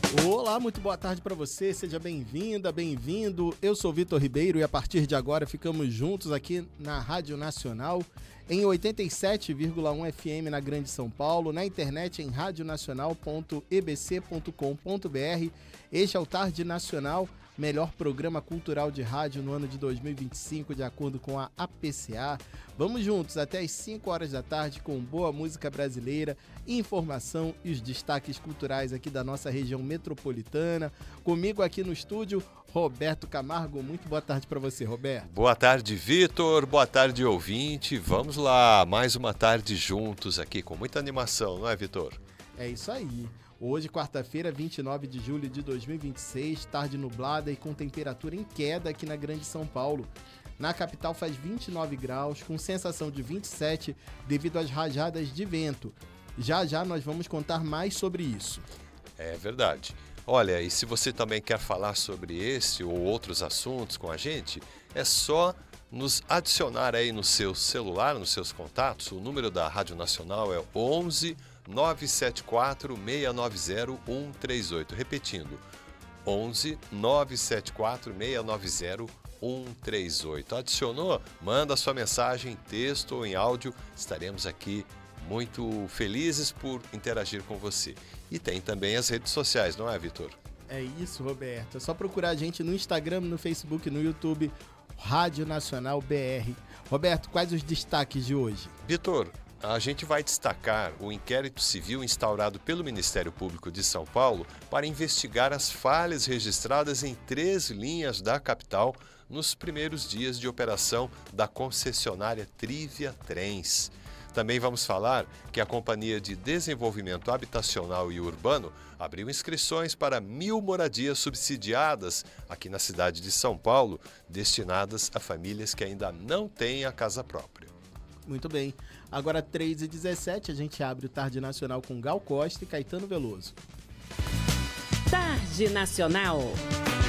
Olá, muito boa tarde para você, seja bem-vinda, bem-vindo. Eu sou Vitor Ribeiro e a partir de agora ficamos juntos aqui na Rádio Nacional, em 87,1 FM na Grande São Paulo, na internet em radionacional.ebc.com.br. Este é o Tarde Nacional, melhor programa cultural de rádio no ano de 2025, de acordo com a APCA. Vamos juntos até às 5 horas da tarde com boa música brasileira, informação e os destaques culturais aqui da nossa região metropolitana. Comigo aqui no estúdio, Roberto Camargo. Muito boa tarde para você, Roberto. Boa tarde, Vitor. Boa tarde, ouvinte. Vamos lá, mais uma tarde juntos aqui com muita animação, não é, Vitor? É isso aí. Hoje, quarta-feira, 29 de julho de 2026, tarde nublada e com temperatura em queda aqui na Grande São Paulo. Na capital faz 29 graus, com sensação de 27 devido às rajadas de vento. Já já nós vamos contar mais sobre isso. É verdade. Olha, e se você também quer falar sobre esse ou outros assuntos com a gente, é só nos adicionar aí no seu celular, nos seus contatos. O número da Rádio Nacional é 11 974 690 138. Repetindo, 11 974 690 138. Adicionou? Manda sua mensagem em texto ou em áudio. Estaremos aqui muito felizes por interagir com você. E tem também as redes sociais, não é, Vitor? É isso, Roberto. É só procurar a gente no Instagram, no Facebook, no YouTube, Rádio Nacional BR. Roberto, quais os destaques de hoje? Vitor, a gente vai destacar o inquérito civil instaurado pelo Ministério Público de São Paulo para investigar as falhas registradas em 3 linhas da capital nos primeiros dias de operação da concessionária Trivia Trens. Também vamos falar que a Companhia de Desenvolvimento Habitacional e Urbano abriu inscrições para 1.000 moradias subsidiadas aqui na cidade de São Paulo, destinadas a famílias que ainda não têm a casa própria. Muito bem. Agora, 3h17, a gente abre o Tarde Nacional com Gal Costa e Caetano Veloso. Tarde Nacional.